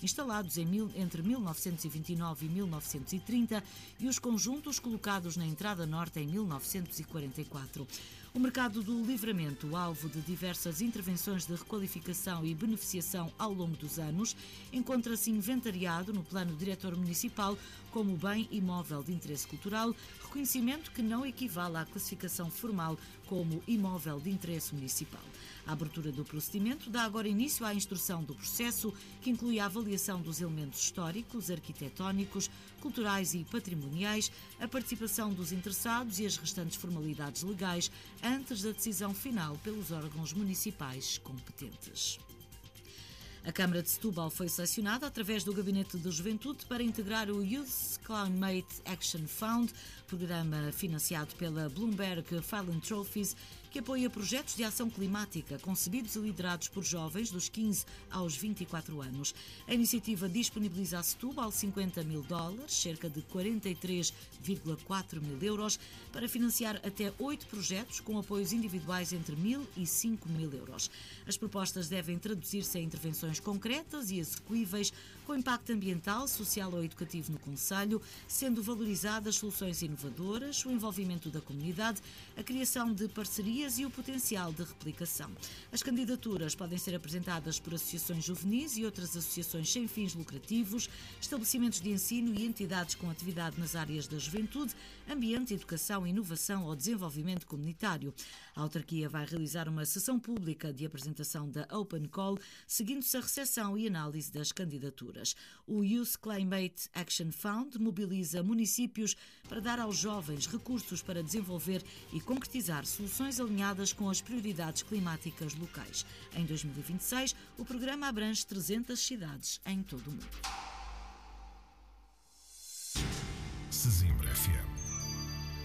instalados entre 1929 e 1930 e os conjuntos colocados na entrada norte em 1944. O mercado do Livramento, alvo de diversas intervenções de requalificação e beneficiação ao longo dos anos, encontra-se inventariado no plano diretor municipal como bem imóvel de interesse cultural, reconhecimento que não equivale à classificação formal como imóvel de interesse municipal. A abertura do procedimento dá agora início à instrução do processo, que inclui a avaliação dos elementos históricos, arquitetónicos, culturais e patrimoniais, a participação dos interessados e as restantes formalidades legais antes da decisão final pelos órgãos municipais competentes. A Câmara de Setúbal foi selecionada através do Gabinete de Juventude para integrar o Youth Climate Action Fund, programa financiado pela Bloomberg Philanthropies, que apoia projetos de ação climática concebidos e liderados por jovens dos 15 aos 24 anos. A iniciativa disponibiliza a Setúbal $50 mil, cerca de 43,4 mil euros, para financiar até 8 projetos com apoios individuais entre 1.000 e 5.000 euros. As propostas devem traduzir-se em intervenções concretas e execuíveis com impacto ambiental, social ou educativo no concelho, sendo valorizadas soluções inovadoras, o envolvimento da comunidade, a criação de parcerias e o potencial de replicação. As candidaturas podem ser apresentadas por associações juvenis e outras associações sem fins lucrativos, estabelecimentos de ensino e entidades com atividade nas áreas da juventude, ambiente, educação, inovação ou desenvolvimento comunitário. A autarquia vai realizar uma sessão pública de apresentação da Open Call, seguindo-se a recepção e análise das candidaturas. O Youth Climate Action Fund mobiliza municípios para dar aos jovens recursos para desenvolver e concretizar soluções alinhadas com as prioridades climáticas locais. Em 2026, o programa abrange 300 cidades em todo o mundo. Sesimbra FM